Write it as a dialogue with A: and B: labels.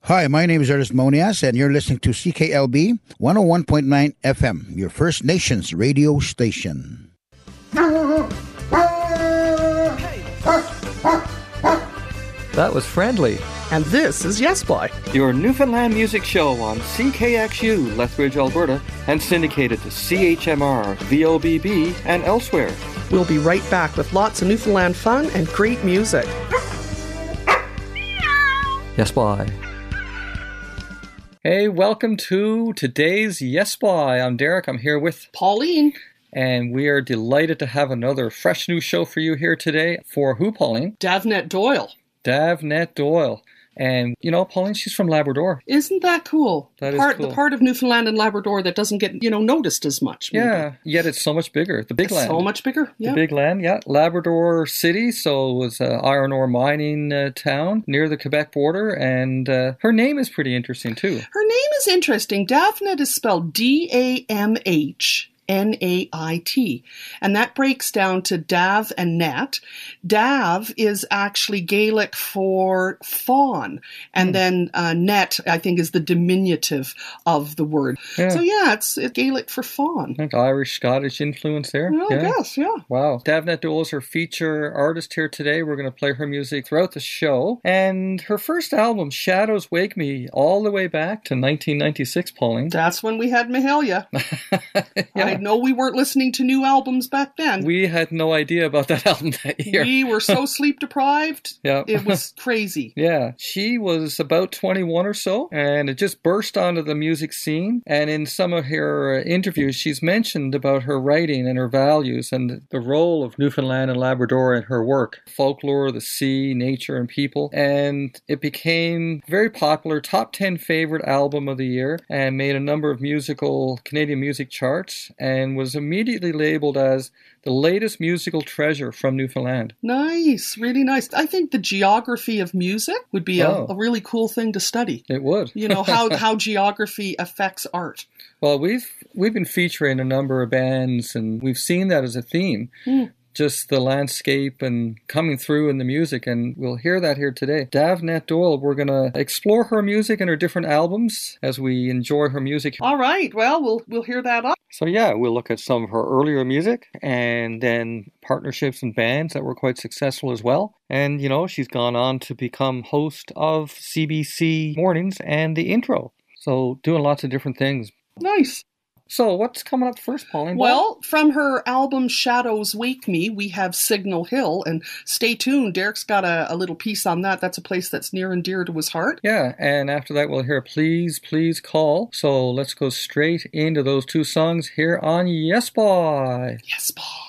A: Hi, my name is Ernest Monias, and you're listening to CKLB 101.9 FM, your First Nations radio station.
B: That was friendly.
C: And this is Yes Boy,
B: Your Newfoundland music show on CKXU, Lethbridge, Alberta, and syndicated to CHMR, VOBB, and elsewhere.
C: We'll be right back with lots of Newfoundland fun and great music.
B: Yes, Boy. Hey, welcome to today's Yes Boy. I'm Derek. I'm here with
C: Pauline.
B: And we are delighted to have another fresh new show for you here today. For who, Pauline?
C: Davnet Doyle.
B: Davnet Doyle. And, you know, Pauline, she's from Labrador.
C: Isn't that cool?
B: That is cool.
C: The part of Newfoundland and Labrador that doesn't get, noticed as much. Maybe.
B: Yeah, yet it's so much bigger. The big land.
C: So much bigger, yeah.
B: The big land, yeah. Labrador City, so it was an iron ore mining town near the Quebec border. And her name is pretty interesting, too.
C: Her name is interesting. Davnet is spelled D-A-M-H. N-A-I-T. And that breaks down to Dav and Net. Dav is actually Gaelic for fawn. And then Net, I think, is the diminutive of the word. Yeah. So yeah, it's Gaelic for fawn.
B: Irish, Scottish influence there.
C: Well, I guess, yeah.
B: Wow. Davnet Doyle is her feature artist here today. We're going to play her music throughout the show. And her first album, Shadows Wake Me, all the way back to 1996, Pauline.
C: That's when we had Mahalia.
B: Yeah.
C: I know we weren't listening to new albums back then.
B: We had no idea about that album that year.
C: We were so sleep deprived.
B: Yeah.
C: It was crazy.
B: Yeah. She was about 21 or so, and it just burst onto the music scene. And in some of her interviews, she's mentioned about her writing and her values and the role of Newfoundland and Labrador in her work. Folklore, the sea, nature, and people. And it became very popular, top 10 favorite album of the year, and made a number of Canadian music charts, and was immediately labeled as the latest musical treasure from Newfoundland.
C: Nice, really nice. I think the geography of music would be a really cool thing to study.
B: It would.
C: How geography affects art.
B: Well, we've been featuring a number of bands, and we've seen that as a theme. Just the landscape and coming through in the music, and we'll hear that here today. Davnet Doyle, we're going to explore her music and her different albums as we enjoy her music.
C: All right, well, we'll hear that up.
B: So yeah, we'll look at some of her earlier music and then partnerships and bands that were quite successful as well. And, she's gone on to become host of CBC Mornings and The Intro. So doing lots of different things.
C: Nice.
B: So what's coming up first, Pauline?
C: Well, from her album Shadows Wake Me, we have Signal Hill, and stay tuned. Derek's got a little piece on that. That's a place that's near and dear to his heart.
B: Yeah, and after that we'll hear Please, Please Call. So let's go straight into those two songs here on Yes Boy.
C: Yes Boy.